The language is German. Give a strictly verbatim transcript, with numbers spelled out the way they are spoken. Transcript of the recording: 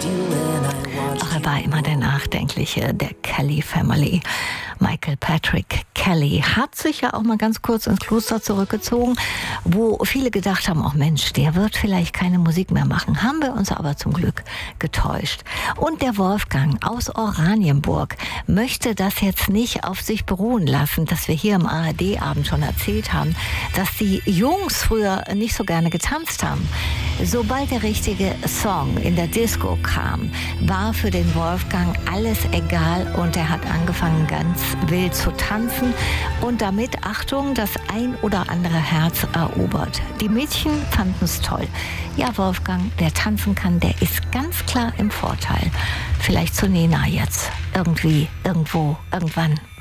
Ach, er war immer der Nachdenkliche der Kelly Family. Michael Patrick Kelly hat sich ja auch mal ganz kurz ins Kloster zurückgezogen, wo viele gedacht haben, oh Mensch, der wird vielleicht keine Musik mehr machen. Haben wir uns aber zum Glück getäuscht. Und der Wolfgang aus Oranienburg möchte das jetzt nicht auf sich beruhen lassen, dass wir hier im A R D-Abend schon erzählt haben, dass die Jungs früher nicht so gerne getanzt haben. Sobald der richtige Song in der Disco kam, war für den Wolfgang alles egal und er hat angefangen, ganz wild zu tanzen und damit, Achtung, das ein oder andere Herz erobert. Die Mädchen fanden es toll. Ja, Wolfgang, der tanzen kann, der ist ganz klar im Vorteil. Vielleicht zu Nena jetzt. Irgendwie, irgendwo, irgendwann.